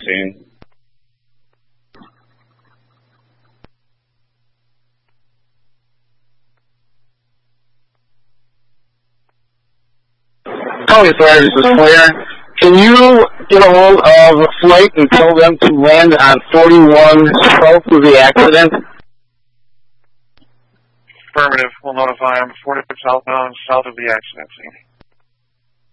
scene. Tony Fire, this is Flair. Can you get a hold of the flight and tell them to land on 41 south of the accident? Affirmative. We'll notify them. 41 southbound, south of the accident scene.